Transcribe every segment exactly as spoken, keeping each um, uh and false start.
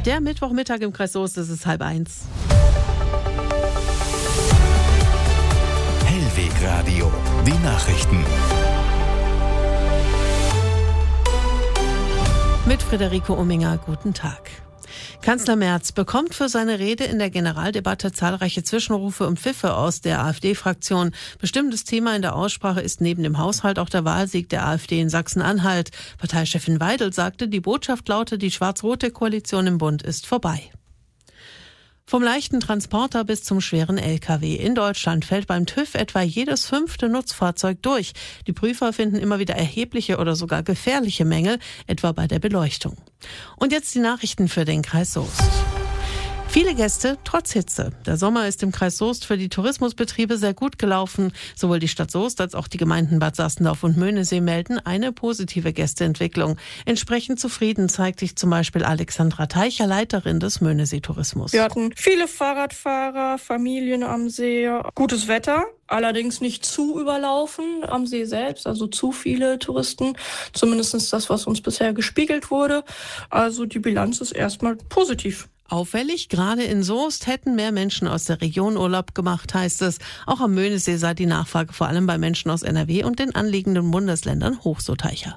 Der Mittwochmittag im Kreis Soest, es ist halb eins. Hellweg Radio, die Nachrichten. Mit Friederike Umminger, guten Tag. Kanzler Merz bekommt für seine Rede in der Generaldebatte zahlreiche Zwischenrufe und Pfiffe aus der AfD-Fraktion. Bestimmtes Thema in der Aussprache ist neben dem Haushalt auch der Wahlsieg der AfD in Sachsen-Anhalt. Parteichefin Weidel sagte, die Botschaft lautet, die schwarz-rote Koalition im Bund ist vorbei. Vom leichten Transporter bis zum schweren L K W. In Deutschland fällt beim TÜV etwa jedes fünfte Nutzfahrzeug durch. Die Prüfer finden immer wieder erhebliche oder sogar gefährliche Mängel, etwa bei der Beleuchtung. Und jetzt die Nachrichten für den Kreis Soest. Viele Gäste trotz Hitze. Der Sommer ist im Kreis Soest für die Tourismusbetriebe sehr gut gelaufen. Sowohl die Stadt Soest als auch die Gemeinden Bad Sassendorf und Möhnesee melden eine positive Gästeentwicklung. Entsprechend zufrieden zeigt sich zum Beispiel Alexandra Teicher, Leiterin des Möhnesee Tourismus. Wir hatten viele Fahrradfahrer, Familien am See, gutes Wetter. Allerdings nicht zu überlaufen am See selbst, also zu viele Touristen. Zumindest das, was uns bisher gespiegelt wurde. Also die Bilanz ist erstmal positiv. Auffällig, gerade in Soest hätten mehr Menschen aus der Region Urlaub gemacht, heißt es. Auch am Möhnesee sei die Nachfrage vor allem bei Menschen aus N R W und den anliegenden Bundesländern hoch, so Teicher.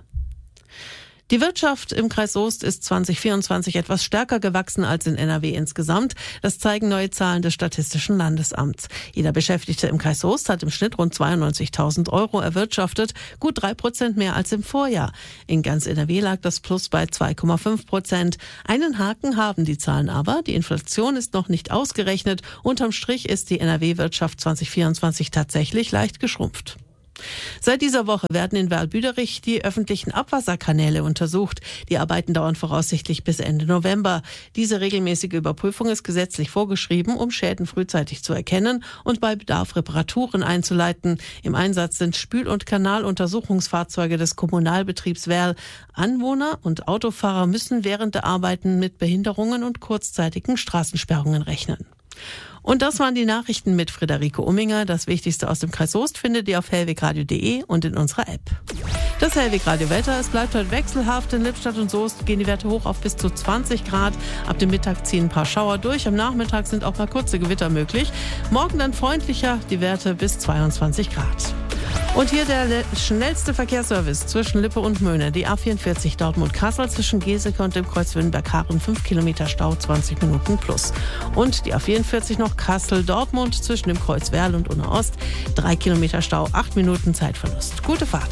Die Wirtschaft im Kreis Soest ist zwanzig vierundzwanzig etwas stärker gewachsen als in N R W insgesamt. Das zeigen neue Zahlen des Statistischen Landesamts. Jeder Beschäftigte im Kreis Soest hat im Schnitt rund zweiundneunzigtausend Euro erwirtschaftet, gut drei Prozent mehr als im Vorjahr. In ganz N R W lag das Plus bei zwei Komma fünf Prozent. Einen Haken haben die Zahlen aber. Die Inflation ist noch nicht ausgerechnet. Unterm Strich ist die N R W-Wirtschaft zwanzig vierundzwanzig tatsächlich leicht geschrumpft. Seit dieser Woche werden in Wörl-Büderich die öffentlichen Abwasserkanäle untersucht. Die Arbeiten dauern voraussichtlich bis Ende November. Diese regelmäßige Überprüfung ist gesetzlich vorgeschrieben, um Schäden frühzeitig zu erkennen und bei Bedarf Reparaturen einzuleiten. Im Einsatz sind Spül- und Kanaluntersuchungsfahrzeuge des Kommunalbetriebs Wörl. Anwohner und Autofahrer müssen während der Arbeiten mit Behinderungen und kurzzeitigen Straßensperrungen rechnen. Und das waren die Nachrichten mit Friederike Umminger. Das Wichtigste aus dem Kreis Soest findet ihr auf hellwegradio punkt de und in unserer App. Das Hellwegradio-Wetter, es bleibt heute wechselhaft. In Lippstadt und Soest gehen die Werte hoch auf bis zu zwanzig Grad. Ab dem Mittag ziehen ein paar Schauer durch. Am Nachmittag sind auch mal kurze Gewitter möglich. Morgen dann freundlicher, die Werte bis zweiundzwanzig Grad. Und hier der schnellste Verkehrsservice zwischen Lippe und Möhne. Die A vierundvierzig Dortmund-Kassel zwischen Geseke und dem Kreuz Wünnberg-Harren. fünf Kilometer Stau, zwanzig Minuten plus. Und die A vierundvierzig noch Kassel-Dortmund zwischen dem Kreuz Werl und Unna-Ost. drei Kilometer Stau, acht Minuten Zeitverlust. Gute Fahrt.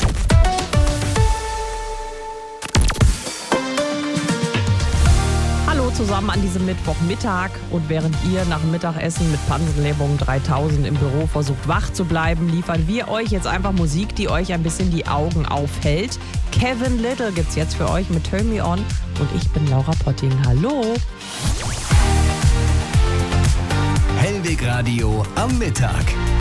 Hallo zusammen an diesem Mittwochmittag, und während ihr nach dem Mittagessen mit Panzerlähmung dreitausend im Büro versucht wach zu bleiben, liefern wir euch jetzt einfach Musik, die euch ein bisschen die Augen aufhält. Kevin Little gibt's jetzt für euch mit Turn Me On, und ich bin Laura Potting. Hallo! Hellweg Radio am Mittag.